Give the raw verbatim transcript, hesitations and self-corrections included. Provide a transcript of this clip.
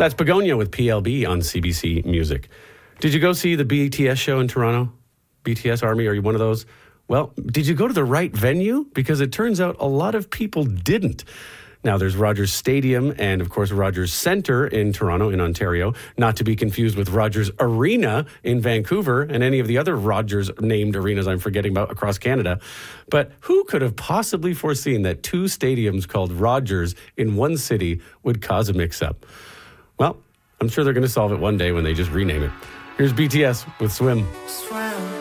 That's Begonia with P L B on C B C Music. Did you go see the B T S show in Toronto? B T S Army, are you one of those? Well, did you go to the right venue? Because it turns out a lot of people didn't. Now, there's Rogers Stadium and, of course, Rogers Centre in Toronto, in Ontario, not to be confused with Rogers Arena in Vancouver and any of the other Rogers-named arenas I'm forgetting about across Canada. But who could have possibly foreseen that two stadiums called Rogers in one city would cause a mix-up? Well, I'm sure they're going to solve it one day when they just rename it. Here's B T S with Swim. Swim.